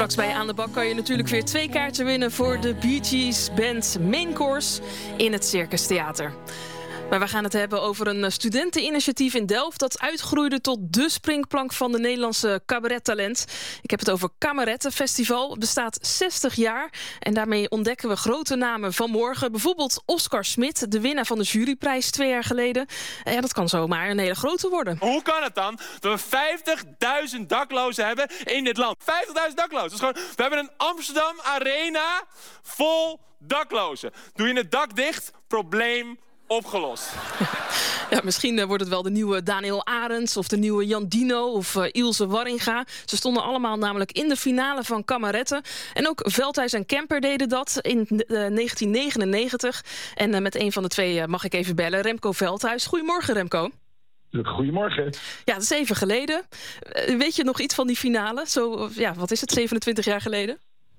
Straks bij Aan de Bak kan je natuurlijk weer 2 kaarten winnen voor de Bee Gees Band Main Course in het Circus Theater. Maar we gaan het hebben over een studenteninitiatief in Delft dat uitgroeide tot de springplank van de Nederlandse cabarettalent. Ik heb het over Kamerettenfestival. Het bestaat 60 jaar en daarmee ontdekken we grote namen van morgen. Bijvoorbeeld Oscar Smit, de winnaar van de juryprijs 2 jaar geleden. Ja, dat kan zomaar een hele grote worden. Hoe kan het dan dat we 50.000 daklozen hebben in dit land? 50.000 daklozen. Dat is gewoon, we hebben een Amsterdam Arena vol daklozen. Doe je het dak dicht, probleem opgelost. Ja, misschien wordt het wel de nieuwe Daniel Arends of de nieuwe Jan Dino of Ilse Warringa. Ze stonden allemaal namelijk in de finale van Kameretten. En ook Veldhuis en Kemper deden dat in 1999. En met een van de twee mag ik even bellen, Remco Veldhuis. Goedemorgen, Remco. Goedemorgen. Ja, dat is even geleden. Weet je nog iets van die finale? Zo, ja, wat is het, 27 jaar geleden?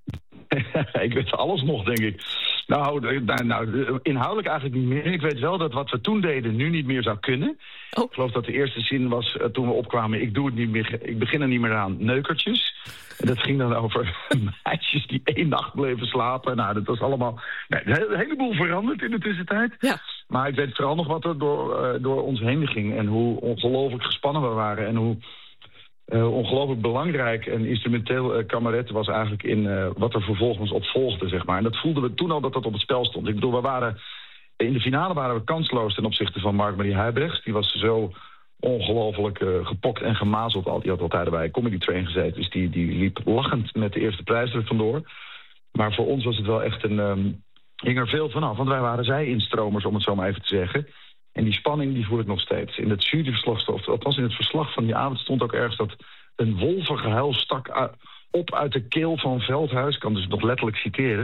Ik weet alles nog, denk ik. Nou, inhoudelijk eigenlijk niet meer. Ik weet wel dat wat we toen deden nu niet meer zou kunnen. Oh. Ik geloof dat de eerste zin was toen we opkwamen: ik doe het niet meer, ik begin er niet meer aan, neukertjes. En dat ging dan over meisjes die 1 nacht bleven slapen. Nou, dat was allemaal een heleboel veranderd in de tussentijd. Ja. Maar ik weet vooral nog wat er door ons heen ging en hoe ongelooflijk gespannen we waren en hoe ongelooflijk belangrijk en instrumenteel Kameretten was eigenlijk in wat er vervolgens op volgde, zeg maar. En dat voelden we toen al dat op het spel stond. Ik bedoel, in de finale waren we kansloos ten opzichte van Mark-Marie Huibrechts. Die was zo ongelooflijk gepokt en gemazeld. Die had altijd bij Comedy Train gezeten. Dus die liep lachend met de eerste prijs er vandoor. Maar voor ons was het wel echt hing er veel vanaf. Want wij waren zij-instromers, om het zo maar even te zeggen. En die spanning die voel ik nog steeds. In het juryverslag, of althans in het verslag van die avond, stond ook ergens dat een wolvengehuil stak op uit de keel van Veldhuis. Ik kan dus nog letterlijk citeren.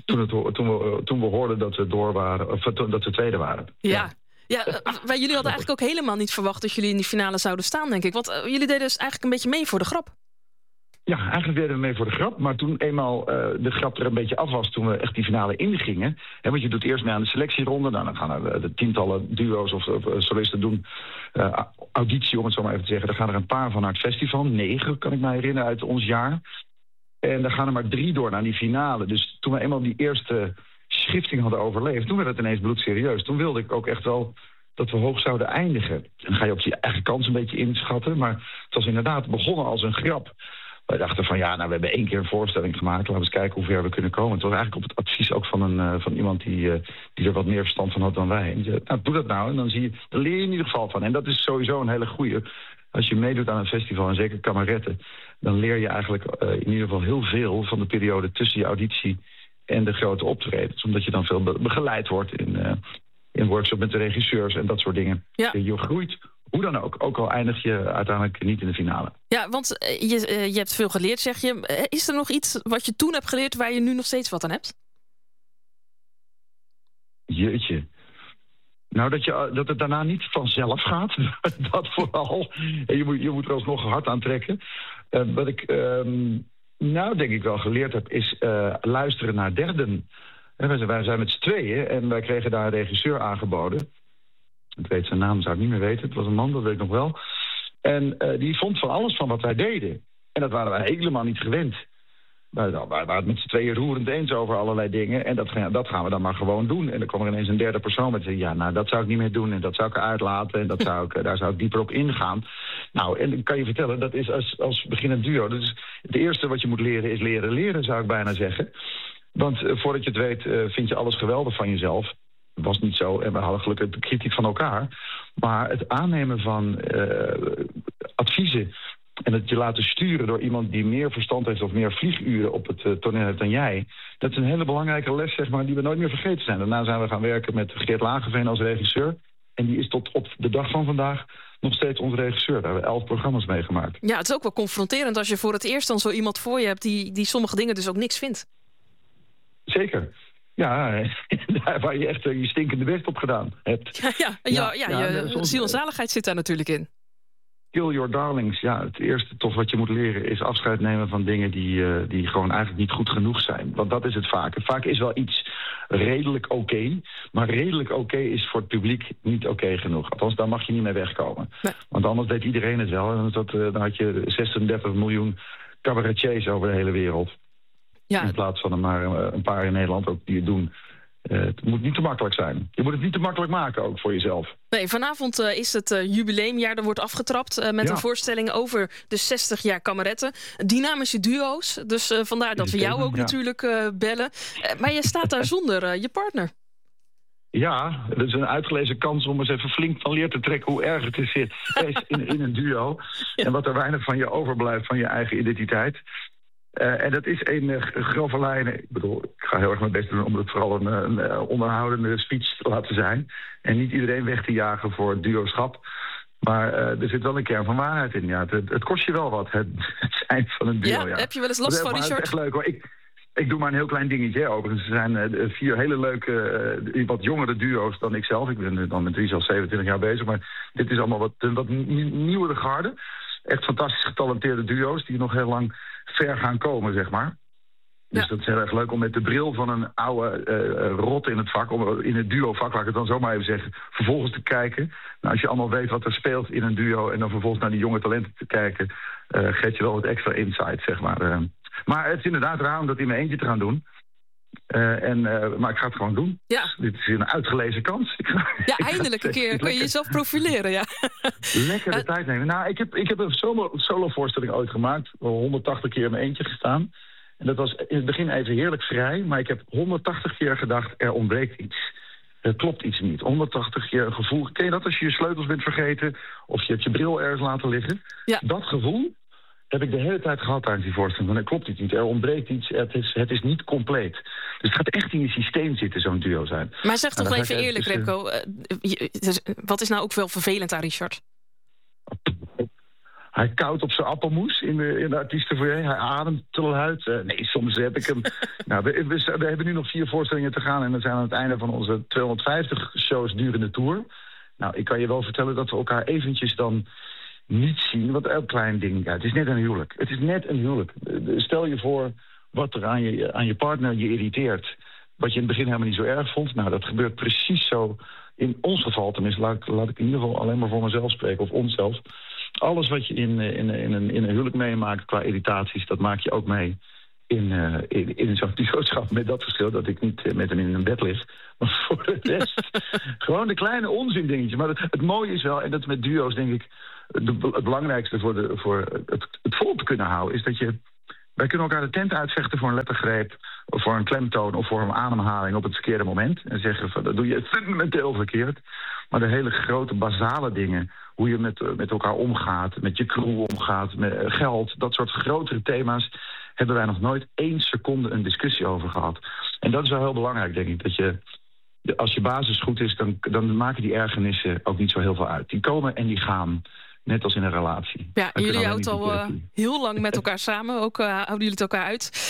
toen we hoorden dat we door waren, of dat we tweede waren. Ja. Maar jullie hadden eigenlijk ook helemaal niet verwacht dat jullie in die finale zouden staan, denk ik. Want jullie deden dus eigenlijk een beetje mee voor de grap. Ja, eigenlijk deden we mee voor de grap. Maar toen eenmaal de grap er een beetje af was, toen we echt die finale ingingen. Want je doet eerst mee aan de selectieronde. Dan gaan er de tientallen duo's of solisten doen auditie, om het zo maar even te zeggen. Dan gaan er een paar van naar het festival. 9, kan ik me herinneren, uit ons jaar. En dan gaan er maar 3 door naar die finale. Dus toen we eenmaal die eerste schifting hadden overleefd, toen werd het ineens bloedserieus. Toen wilde ik ook echt wel dat we hoog zouden eindigen. En dan ga je op je eigen kans een beetje inschatten. Maar het was inderdaad begonnen als een grap. Wij dachten van we hebben 1 keer een voorstelling gemaakt. Laten we eens kijken hoe ver we kunnen komen. Het was eigenlijk op het advies ook van iemand die er wat meer verstand van had dan wij. En die zei, doe dat nou. En dan leer je in ieder geval van. En dat is sowieso een hele goeie. Als je meedoet aan een festival, en zeker Kameretten, dan leer je eigenlijk in ieder geval heel veel van de periode tussen je auditie en de grote optredens. Omdat je dan veel begeleid wordt in workshop met de regisseurs en dat soort dingen. Ja. Je groeit. Hoe dan ook al eindig je uiteindelijk niet in de finale. Ja, want je hebt veel geleerd, zeg je. Is er nog iets wat je toen hebt geleerd waar je nu nog steeds wat aan hebt? Jeetje. Nou, dat het daarna niet vanzelf gaat. Dat vooral. En je moet er alsnog hard aan trekken. Wat ik denk ik wel geleerd heb, is luisteren naar derden. Wij zijn met z'n tweeën en wij kregen daar een regisseur aangeboden. Ik weet zijn naam, zou ik niet meer weten. Het was een man, dat weet ik nog wel. En die vond van alles van wat wij deden. En dat waren wij helemaal niet gewend. Wij waren het met z'n tweeën roerend eens over allerlei dingen. En dat gaan we dan maar gewoon doen. En dan kwam er ineens een derde persoon met zei, dat zou ik niet meer doen. En dat zou ik eruit laten. En daar zou ik dieper op ingaan. Nou, en dan kan je vertellen, dat is als beginnend duo. Dus het eerste wat je moet leren is leren, zou ik bijna zeggen. Want voordat je het weet, vind je alles geweldig van jezelf. Dat was niet zo en we hadden gelukkig de kritiek van elkaar. Maar het aannemen van adviezen en het je laten sturen door iemand die meer verstand heeft of meer vlieguren op het toneel heeft dan jij, dat is een hele belangrijke les, zeg maar, die we nooit meer vergeten zijn. Daarna zijn we gaan werken met Geert Lageveen als regisseur. En die is tot op de dag van vandaag nog steeds onze regisseur. Daar hebben we 11 programma's mee gemaakt. Ja, het is ook wel confronterend als je voor het eerst dan zo iemand voor je hebt die sommige dingen dus ook niks vindt. Zeker. Ja, daar waar je echt je stinkende best op gedaan hebt. Je ziel en zaligheid zit daar natuurlijk in. Kill your darlings. Ja, het eerste toch wat je moet leren is afscheid nemen van dingen die gewoon eigenlijk niet goed genoeg zijn. Want dat is het vaak. Vaak is wel iets redelijk oké, maar redelijk oké is voor het publiek niet oké genoeg. Althans, daar mag je niet mee wegkomen. Nee. Want anders deed iedereen het wel. En dan had je 36 miljoen cabaretiers over de hele wereld. Ja. In plaats van er maar een paar in Nederland ook die het doen. Het moet niet te makkelijk zijn. Je moet het niet te makkelijk maken ook voor jezelf. Nee, vanavond is het jubileumjaar. Er wordt afgetrapt met een voorstelling over de 60 jaar kameretten. Dynamische duo's. Dus vandaar dat we jou ook natuurlijk bellen. Maar je staat daar zonder je partner. Ja, dat is een uitgelezen kans om eens even flink van leer te trekken hoe erg het is in een duo. Ja. En wat er weinig van je overblijft van je eigen identiteit. En dat is een grove lijn. Ik bedoel, ik ga heel erg mijn best doen om het vooral een onderhoudende speech te laten zijn. En niet iedereen weg te jagen voor het duoschap. Maar er zit wel een kern van waarheid in. Ja, het kost je wel wat, het zijn van een duo. Ja, heb je wel eens last van, Richard? Dat is echt leuk hoor. Ik doe maar een heel klein dingetje. Overigens, er zijn 4 hele leuke, wat jongere duo's dan ikzelf. Ik ben dan met Ries al 27 jaar bezig. Maar dit is allemaal wat nieuwere garde. Echt fantastisch getalenteerde duo's die nog heel lang ver gaan komen, zeg maar. Dus dat is heel erg leuk om met de bril van een oude rot in het vak, in het duo-vak, laat ik het dan zo maar even zeggen, vervolgens te kijken. Nou, als je allemaal weet wat er speelt in een duo en dan vervolgens naar die jonge talenten te kijken, geeft je wel wat extra insight, zeg maar. Maar het is inderdaad raar om dat in mijn eentje te gaan doen. Maar ik ga het gewoon doen. Ja. Dit is een uitgelezen kans. Ja, eindelijk een keer kun je jezelf profileren, ja. Lekker de tijd nemen. Nou, ik heb een solo-voorstelling ooit gemaakt. 180 keer in mijn eentje gestaan. En dat was in het begin even heerlijk vrij. Maar ik heb 180 keer gedacht, er ontbreekt iets. Er klopt iets niet. 180 keer een gevoel. Ken je dat als je je sleutels bent vergeten? Of je hebt je bril ergens laten liggen? Ja. Dat gevoel heb ik de hele tijd gehad tijdens die voorstelling. Want er klopt iets niet, er ontbreekt iets, het is niet compleet. Dus het gaat echt in je systeem zitten, zo'n duo zijn. Maar zeg toch even eerlijk, Remco. Wat is nou ook wel vervelend aan Richard? Hij kauwt op zijn appelmoes in de artiestenfoyer. Hij ademt tolluid. Nee, soms heb ik hem... Nou, we hebben nu nog 4 voorstellingen te gaan en we zijn aan het einde van onze 250 shows durende tour. Nou, ik kan je wel vertellen dat we elkaar eventjes dan niet zien, want elk klein ding, het is net een huwelijk. Het is net een huwelijk. Stel je voor wat er aan je partner je irriteert, wat je in het begin helemaal niet zo erg vond. Nou, dat gebeurt precies zo. In ons geval tenminste, laat ik in ieder geval alleen maar voor mezelf spreken, of onszelf. Alles wat je in een huwelijk meemaakt qua irritaties, dat maak je ook mee in zo'n duoschap, met dat verschil dat ik niet met hem in een bed lig. Maar voor de rest, gewoon de kleine onzin dingetjes. Maar het mooie is wel, en dat met duo's denk ik, het belangrijkste voor het vol te kunnen houden, is dat wij kunnen elkaar de tent uitvechten voor een lettergreep, of voor een klemtoon, of voor een ademhaling op het verkeerde moment. En zeggen van, dat doe je fundamenteel verkeerd. Maar de hele grote, basale dingen, hoe je met elkaar omgaat, met je crew omgaat, met geld, dat soort grotere thema's, hebben wij nog nooit 1 seconde een discussie over gehad. En dat is wel heel belangrijk, denk ik, dat als je basis goed is, dan maken die ergernissen ook niet zo heel veel uit. Die komen en die gaan. Net als in een relatie. Ja, jullie houden al heel lang met elkaar samen. Ook houden jullie het elkaar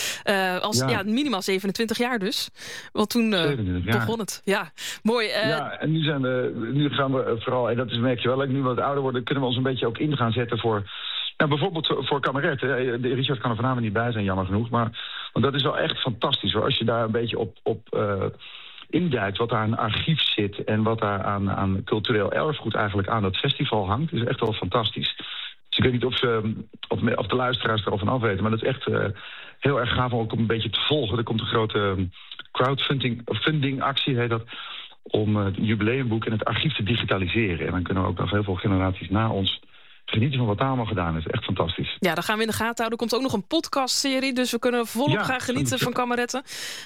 uit. Minimaal 27 jaar dus. Want toen begon het. Ja, mooi. Ja, en nu gaan we vooral, en dat merk je wel, nu we wat ouder worden, kunnen we ons een beetje ook in gaan zetten voor, nou, bijvoorbeeld voor Cabaret. Richard kan er vanavond niet bij zijn, jammer genoeg. Want dat is wel echt fantastisch hoor. Als je daar een beetje op induikt wat daar aan archief zit en wat daar aan cultureel erfgoed eigenlijk aan dat festival hangt, is echt wel fantastisch. Dus ik weet niet of de luisteraars ervan afweten, maar dat is echt heel erg gaaf om ook een beetje te volgen. Er komt een grote crowdfunding actie, heet dat, om het jubileumboek en het archief te digitaliseren. En dan kunnen we ook nog heel veel generaties na ons genieten van wat daar allemaal gedaan is. Echt fantastisch. Ja, dat gaan we in de gaten houden. Er komt ook nog een podcastserie, dus we kunnen volop gaan genieten van kameretten.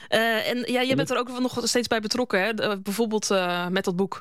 Jij bent er ook nog steeds bij betrokken, hè? Bijvoorbeeld met dat boek.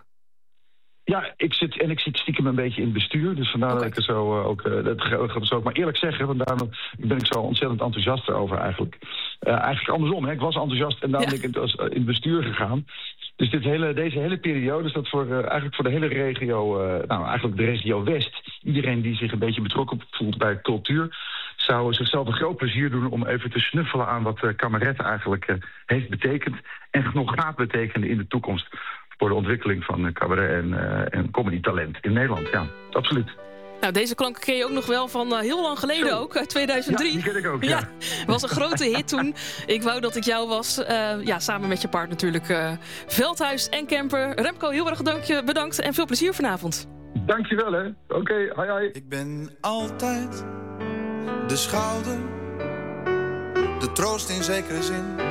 Ja, ik zit stiekem een beetje in het bestuur. Dus vandaar dat ik er zo ook... dat ga ik maar eerlijk zeggen, want daarom ben ik zo ontzettend enthousiast erover eigenlijk. Eigenlijk andersom, hè. Ik was enthousiast en daarom ben ik in het bestuur gegaan. Dus deze hele periode is dat eigenlijk voor de hele regio, eigenlijk de regio West, iedereen die zich een beetje betrokken voelt bij cultuur, zou zichzelf een groot plezier doen om even te snuffelen aan wat kameretten eigenlijk heeft betekend en nog gaat betekenen in de toekomst voor de ontwikkeling van cabaret en comedy talent in Nederland. Ja, absoluut. Nou, deze klanken ken je ook nog wel van heel lang geleden ook, uit 2003. Ja, die ken ik ook, ja. Was een grote hit toen. Ik wou dat ik jou was. Samen met je partner natuurlijk. Veldhuis en Kemper. Remco, heel erg bedankt en veel plezier vanavond. Dankjewel, hè. Oké, hoi. Ik ben altijd de schouder de troost in zekere zin.